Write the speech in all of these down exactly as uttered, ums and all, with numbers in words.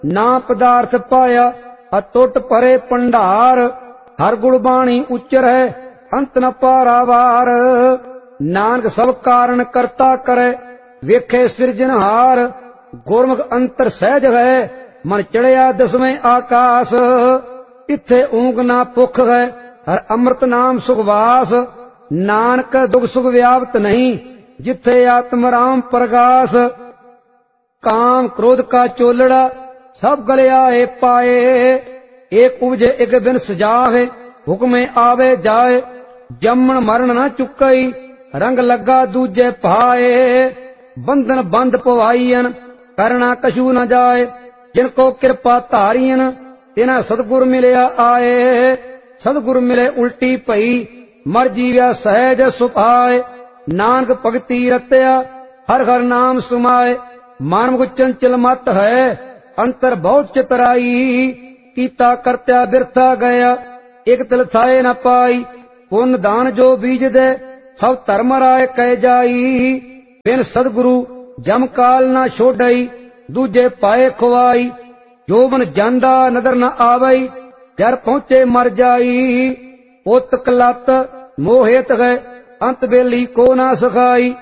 ना पदार्थ पाया अतुट परे भंडार। हर गुण बाणी उच्चर है अंत न पारावार। नानक सब कारण करता करे वेखे सिरजनहार। गुरमुख अंतर सहज है मन चढ़िया दसवें आकाश। इत्थे ऊंग ना भुख है हर अमृत नाम सुखवास। नानक दुख सुख व्याप्त नहीं जिथे आत्म राम प्रगास। काम क्रोध का चोलड़ा सब गलिया ए पाए। एक उपजे एक बिन सजावे हुक्मे आवे जाए। जमन मरण न चुकई रंग लगा दूजे पाए। बंधन बंध पवाईयन करना कछू न जाए। जिनको कृपा धारियन तिना सतगुर मिलया आए। सतगुर मिले उल्टी पई मर जीव्या सहज सुपाए। नानक भगति रत्या हर हर नाम सुमाए। मानव चंचल मत है अंतर बहुत चितराई। कीता करत्या बिरथा गया एक तिल थाए न पाई। पुन दान जो बीज दे सब धर्म राय कह जाई। बिन सदगुरु जम काल न छोड़ई दूजे पाए खुआई। जो मन जांदा नदर न आवई जर पहुंचे मर जाई। उत कलत मोहित गए अंत बेली को ना सखाई।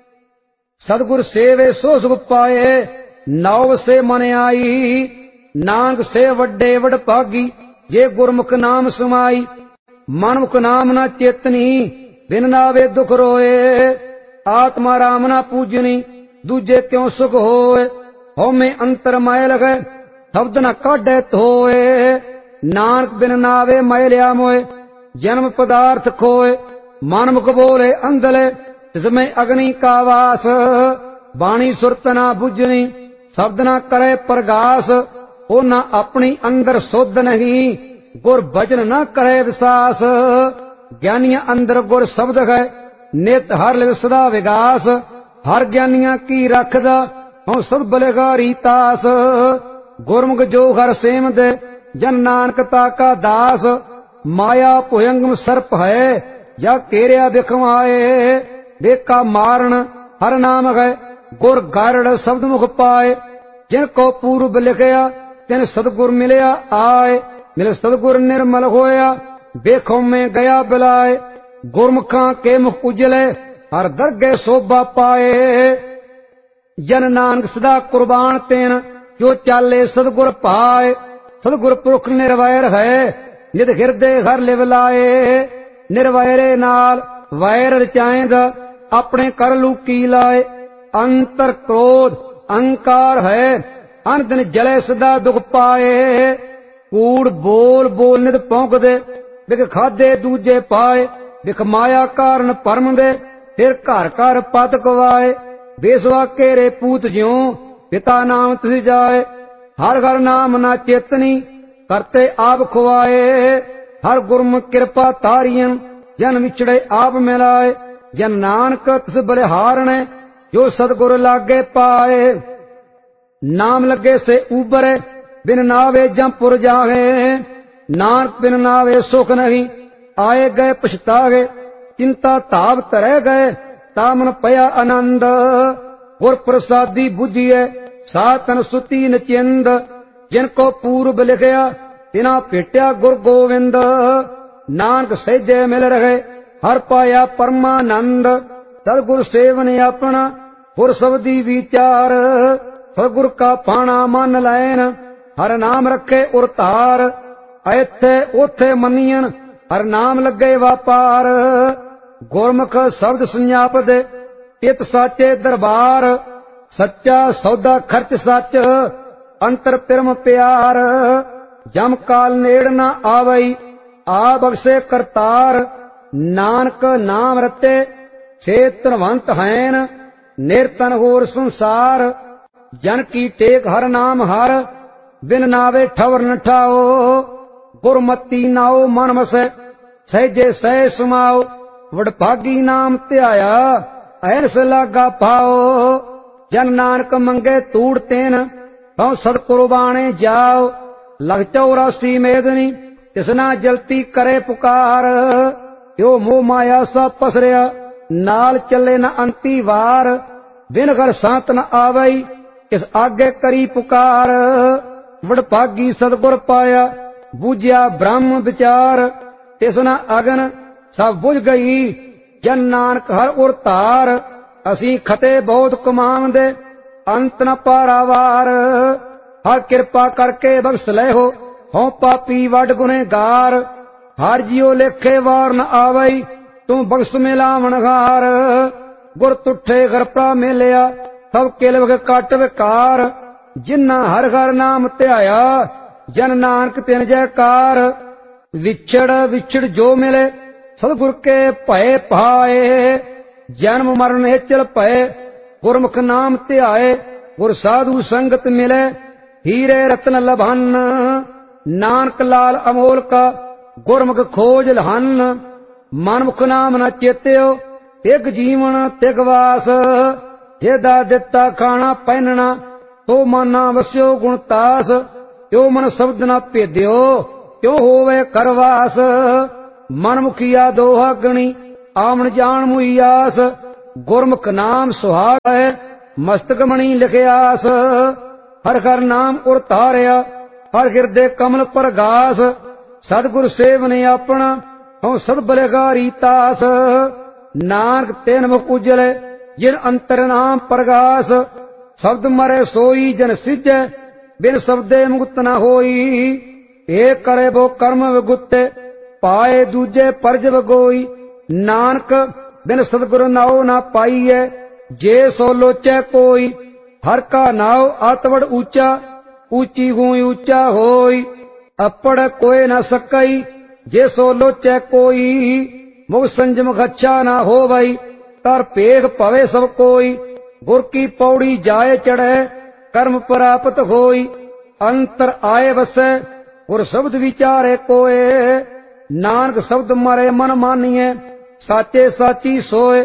सदगुर सेवे सो सुख पाए नाव से मन आई। नानक से वड्डे वड भागी ये गुरमुख नाम समाई। मनमुख नाम न चेतनी बिन नावे दुख रोए। आत्मा राम न पूजनी दूजे क्यों सुख होए। होमे अंतर मैल गए शब्द न काढ़े धोए। नानक बिन नावे मैलिया मोए जन्म पदार्थ खोए। मनमुख बोले अंधले जिसमें अग्नि का वास। बाणी सुरत न बुझनी शब्द न करे प्रगास। ओ न अपनी अंदर शुद्ध नहीं गुर भजन न करे विश्वास। ज्ञानिया अंदर गुर शब्द है नित हर लिव सदा विगास। हर ज्ञानिया की रखदा हूं सद बलिहारी तास। गुरमुख जो हर सेम दे जन नानकता का दास। माया भुयंगम सर्प है या केरिया बिखवाए। देखा मारण हर नाम है गुर गारड़ शब्द मुख पाए। जिनको पूर्व लिखया तिन सतगुर मिलया आए। मिल सतगुर निर्मल होया बेखों में गया बिलाए। गुरमुखा के मुख उजले हर दरगे शोभा पाए। जन नानक सदा कुर्बान तेन जो चाले सतगुर पाए। सतगुर पुरख निर्वैर है नित हिरदे हर लिव लाए। निर्वैरे नाल वैर रचाएंद अपने कर लूकी लाए। अंतर क्रोध अहंकार है अन दिन जले सदा दुख पाए। कूड़ बोल बोल नित पौंक दे बिख खादे दूजे पाए। बिख माया कारण परम दे फिर घर घर पत गवाए। बेसवा केरे पूत ज्यों पिता नाम तुझ जाए। हर हर नाम ना चेतनी करते आप खुआए। हर गुरमुख कृपा तारियन जन विछड़े आप मिलाए। जन नानक तिस बलिहारणे जो सतगुर लागे पाए। नाम लगे से उबरे बिन नावे जमपुर जावे। नानक बिन नावे सुख नहीं आए गए पछतागे। चिंता ताप तरह गए तामन पया आनंद। गुर प्रसादी बुझिए सातन सुती नचिंद। जिनको पूर्व लिखया तिना भेट्या गुर गोविंद। नानक सहजे मिल रहे हर पाया परमानंद। सतगुर सेवन अपना गुर सबदी विचार। सतगुर का पाना मन लैन हर नाम रखे उरतार। ऐथे ओथे मनियन हर नाम लगे वापार। गुरमुख शब्द संजाप दे इत साचे दरबार। सच्चा सौदा खर्च सच अंतर पिरम प्यार। जम काल नेड़ न आवई आ बख्शे करतार। नानक नाम रते छे धनवंत हैन निरतन होर संसार। जन की टेक हर नाम हर बिन नावे ठवर न ठाओ। गुरमती नाओ मन मसै सहजे सह समाओ। वडभागी नाम ध्याया ऐस लागा पाओ। जन नानक मंगे तूड़ तेन पाओ सद कुर्बाने जाओ। लग चौरासी मेदनी तिसना जलती करे पुकार। यो मोह माया सा पसरिया नाल चले न अंती वार। बिन घर सांत न आवई इस आगे करी पुकार। ਵਡਭਾਗੀ ਸਤਿਗੁਰ ਪਾਇਆ ਬੂਝਿਆ ਬ੍ਰਹਮ ਵਿਚਾਰ ਤਿਸਨਾ ਅਗਨ ਸਭ ਬੁਝ ਗਈ ਜਨ ਨਾਨਕ ਹਰ ਉਰ ਧਾਰ ਅਸੀਂ ਖਤੇ ਬਹੁਤ ਕਮਾਵੰਦੇ ਅੰਤ ਨ ਪਾਰਾਵਾਰ ਹਰ ਕਿਰਪਾ ਕਰਕੇ ਬਖਸ਼ ਲੈ ਹੋ ਹਉ ਪਾਪੀ ਵੱਡ ਗੁਨੇਗਾਰ ਹਰ ਜਿਉ ਲੇਖੇ ਵਾਰ ਨ ਆਵਈ ਤੂੰ ਬਖਸ਼ ਮਿਲਾਵਣਹਾਰ ਗੁਰ ਤੁਠੇ ਘਰ ਪ੍ਰਾ ਮੇਲਿਆ ਸਭ ਕਿਲਵ ਕੱਟ ਵਿਕਾਰ ਜਿਨ੍ਹਾਂ ਹਰ ਹਰ ਨਾਮ ਧਿਆਇਆ ਜਨ ਨਾਨਕ ਤਿਨ ਜੈਕਾਰ ਵਿਛੜ ਵਿਛੜ ਜੋ ਮਿਲੇ ਸਤਿਗੁਰ ਕੇ ਭਏ ਭਾਏ ਜਨਮ ਮਰਨ ਏਚਲ ਭਏ ਗੁਰਮੁਖ ਨਾਮ ਧਿਆਏ ਗੁਰ ਸਾਧੂ ਸੰਗਤ ਮਿਲੇ ਹੀਰੇ ਰਤਨ ਲਭਨ ਨਾਨਕ ਲਾਲ ਅਮੋਲਕਾ ਗੁਰਮੁਖ ਖੋਜ ਲਹਨ ਮਨਮੁਖ ਨਾਮ ਨ ਚੇਤਿਓ ਤਿਗ ਜੀਵਨ ਤਿਗ ਵਾਸ ਜਿਹਦਾ ਦਿੱਤਾ ਖਾਣਾ ਪਹਿਨਣਾ ਤੋ ਮਾਨਾ ਵਸਿਓ ਗੁਣਤਾਸ ਤਿਉ ਮਨ ਸ਼ਬਦ ਨਾ ਭੇਦਿਓ ਤਿਉ ਹੋਵੇ ਕਰਵਾਸ ਮਨਮੁਖੀਆ ਦੋਹਾ ਗਣੀ ਆਵਣ ਜਾਣ ਮੁਈਆਸ ਗੁਰਮੁਖ ਨਾਮ ਸੁਹਾਗ ਹੈ ਮਸਤਕ ਮਣੀ ਲਿਖਿਆਸ ਹਰ ਹਰ ਨਾਮ ਉਰ ਧਾਰਿਆ ਹਰ ਹਿਰਦੇ ਕਮਲ ਪ੍ਰਗਾਸ ਸਤਿਗੁਰ ਸੇਵਨੇ ਆਪਣਾ ਹਉ ਸਦ ਬਲੇਗਾਰੀ ਤਾਸ ਨਾਨਕ ਤੈਨ ਮੁਖ ਉਜਲੇ ਜਿਨ ਅੰਤਰ ਨਾਮ ਪ੍ਰਗਾਸ ਸ਼ਬਦ ਮਰੇ ਸੋਈ ਜਨ ਸਿਜੈ ਬਿਨ ਸ਼ਬਦੇ ਮੁਕਤ ਨ ਹੋਈ ਏ ਕਰੇ ਬੋ ਕਰਮ ਵਿਗੁੱਤੇ ਪਾਏ ਦੂਜੇ ਪਰਜ ਵਗੋਈ ਨਾਨਕ ਬਿਨ ਸਤਿਗੁਰ ਨਾਉ ਨਾ ਪਾਈਐ ਜੇ ਸੋ ਲੋਚੈ ਕੋਈ ਹਰ ਕਾ ਨਾਉ ਆਤਵੜ ਉੱਚਾ ਉੱਚੀ ਹੋਈ ਉੱਚਾ ਹੋਈ ਅਪੜ ਕੋਇ ਨ ਸਕਈ ਜੇ ਸੋ ਲੋਚੈ ਕੋਈ ਮੁਖ ਸੰਜਮ ਖੱਛਾ ਨਾ ਹੋਵਈ ਤਰ ਭੇਖ ਭਵੇ ਸਭ ਕੋਈ ਗੁਰ ਕੀ ਪੌੜੀ ਜਾਏ ਚੜੈ ਕਰਮ ਪ੍ਰਾਪਤ ਹੋਈ ਅੰਤਰ ਆਏ ਵਸੈ ਗੁਰ ਸ਼ਬਦ ਵਿਚਾਰੇ ਕੋਏ ਨਾਨਕ ਸ਼ਬਦ ਮਾਰੇ ਮਨ ਮਾਨੀਏ ਸਾਚੇ ਸਾਚੀ ਸੋਏ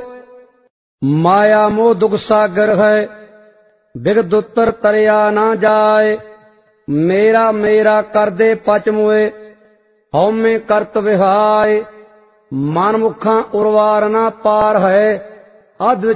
ਮਾਇਆ ਮੋਹ ਦੁਖ ਸਾਗਰ ਹੈ ਬਿਗਦ ਉਤਰ ਤਰਿਆ ਨਾ ਜਾਏ ਮੇਰਾ ਮੇਰਾ ਕਰਦੇ ਪਚ ਮੋਏ ਹਉਮੈ ਕਰਤ ਵਿਹਾਏ ਮਨ ਮੁਖਾਂ ਉਰਵਾਰ ਨਾ ਪਾਰ ਹੈ ਅਧ